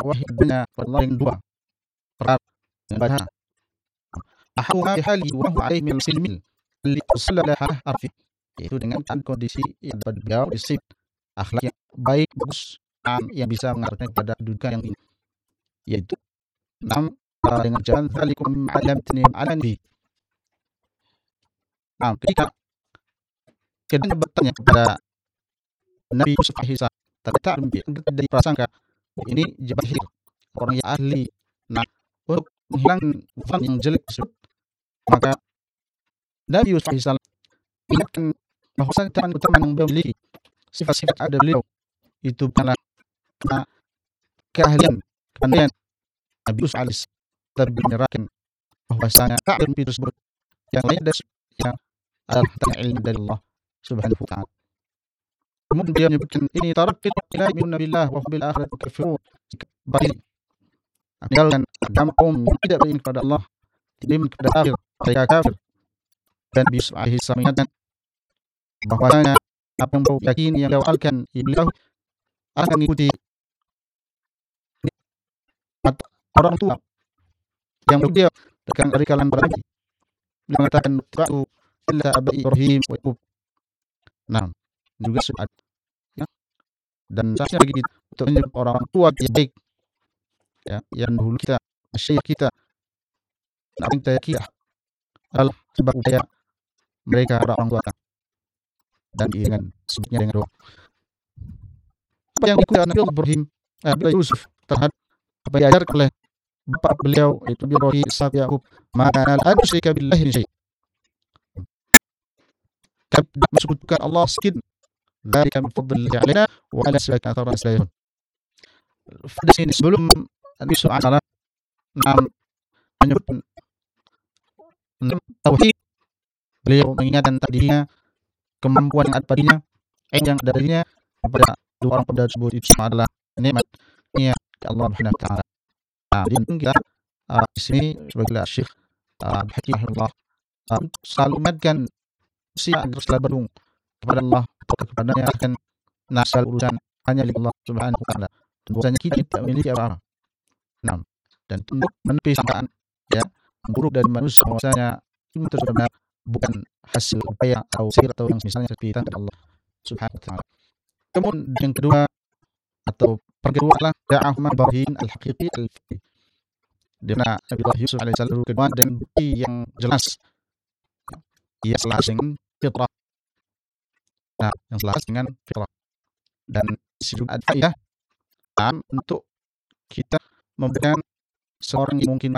wahai dunia Allah yang dua perkara yang baca ahuma bihali wa huwa alaihi min silmil li tusallaha arfi, yaitu dengan kondisi yang beliau disip akhlak yang baik bagus yang bisa mengarahkan kepada kedudukan yang ini, yaitu dengan jalan zalikum alamtani alani. Ketika kita bertanya kepada Nabi Yusuf alaihissalam tentang dari prasangka ini jabahir orang yang ahli untuk menghilangkan kufran yang jelek tersebut, maka Nabi Yusuf alaihissalam ingatkan bahwa teman utama yang beliau miliki sifat-sifat ada beliau itu bukanlah keahlian kepandaian Nabi Yusuf alaihissalam, tapi menyerahkan bahwasanya keahlian itu tersebut yang lain yang adalah ilmu dari Allah Subhanahu wa ta'ala. Kemudian dia menyebutkan ini tarakit ila yu'minu billah wa hum bil akhirati kafirun, tinggalkan agama kaum yang tidak beriman kepada Allah, tidak beriman kepada akhir, mereka kafir. Dan Nabi Yusuf alaihissalam mengingatkan bahwasanya apa yang beliau yakini yang beliau akan beliau akan mengikuti orang tua yang beliau dari kalangan para nabi. Beliau mengatakan ra'u illa abai Ibrahim wa Yaqub. Nah, juga sudah ya. Dan seharusnya bagi kita untuk menyebut orang tua yang baik, ya, yang dahulu kita, syekh kita, apa yang kita yakini adalah sebab upaya mereka orang tua dan dengan sebutnya dengan doa. Apa yang dilakukan Nabi Ibrahim, Nabi Yusuf terhadap apa yang diajarkan oleh bapak beliau itu Ibrahim, Ishaq, Yaqub, maka al-asyika billahi min syai'. Kami mensekutukan Allah sedikit. Dzalika min fadlillahi 'alaina wa 'ala siratika athara islayun. Pada sini sebelum Nabi Yusuf alaihi salam menyebutkan tauhid, beliau mengingatkan tadinya kemampuan yang ada padanya, yang ada darinya kepada dua orang pemuda tersebut itu adalah nikmat Allah Subhanahu wa ta'ala. Jadi kita di sini sebagai Syekh Hakim rahimahullah selalu mengingatkan agar selalu berdoa kepada Allah, kepadanya akan nasal urusan hanya oleh Allah Subhanahu wa ta'ala. Dan bahwasanya kita tidak memiliki apa-apa. Nah, dan untuk menepis sangkaan ya buruk dari manusia bahwasanya ilmu tersebut bukan hasil upaya atau sihir atau yang misalnya seperti itu Allah Subhanahu wa ta'ala. Kemudian yang kedua atau kedua adalah da'ah Ibrahim al-haqiqi al-fiqhi. Dimana Nabi Yusuf alaihissalam kedua dan bukti yang jelas ia selaras dengan fitrah. Nah, yang selaras dengan fitrah. Dan disitu ada faedah untuk kita memberikan seorang yang mungkin